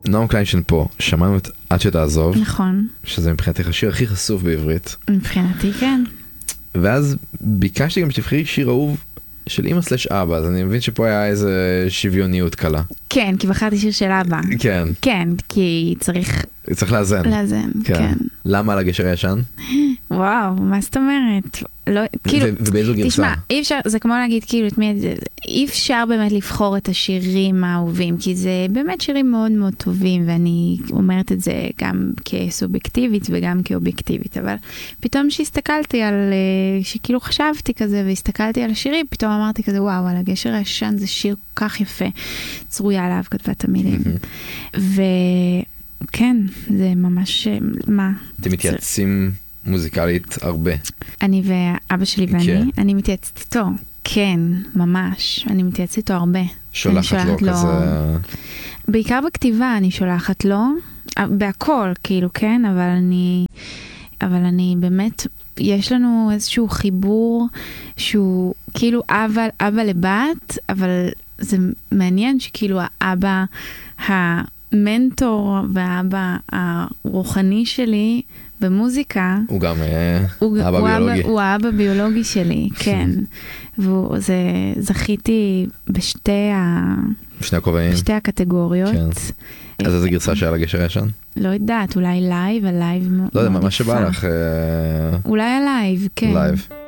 נועם קליינשטיין פה, שמענו את עד שתעזוב, נכון. שזה מבחינתך השיר הכי חשוף בעברית. מבחינתי כן. ואז ביקשתי גם שתבחרי שיר אהוב של אמא סלש אבא, אז אני מבין שפה היה איזה שוויוניות קלה. כן, כי בחרתי שיר של אבא. כן. כן, כי צריך לאזן. לאזן, כן. למה על הגשר הישן? וואו, מה זאת אומרת? לא, כאילו, ובאיזו גרסה? תשמע, אי אפשר, זה כמו להגיד, כאילו, אי אפשר באמת לבחור את השירים האהובים, כי זה באמת שירים מאוד מאוד טובים, ואני אומרת את זה גם כסובייקטיבית וגם כאובייקטיבית, אבל פתאום שהסתכלתי על, שכאילו חשבתי כזה, והסתכלתי על השירים, פתאום אמרתי כזה, וואו, על הגשר הישן זה שיר כל כך יפה, צרויה להב כתבה את המילים. וכן, זה ממש, מה? אתם מתייעצים מוזיקלית הרבה. אני ואבא שלי ואני, אני מתייעצת איתו. כן, ממש. אני מתייעצת איתו הרבה. שולחת לו כזה... בעיקר בכתיבה אני שולחת לו, בהכל, כאילו, כן, אבל אני באמת, יש לנו איזשהו חיבור שהוא כאילו אבא לבת, אבל זה מעניין שכאילו האבא המנטור והאבא הרוחני שלי במוזיקה, הוא גם אבא ביולוגי. הוא האבא ביולוגי שלי, כן. זכיתי בשתי הכובעים. בשתי הקטגוריות. אז איזה גרסה שהיה לגשר הישן? לא יודעת, אולי לייב, הלייב. לא יודע, מה שבא לך. אולי הלייב, כן. לייב.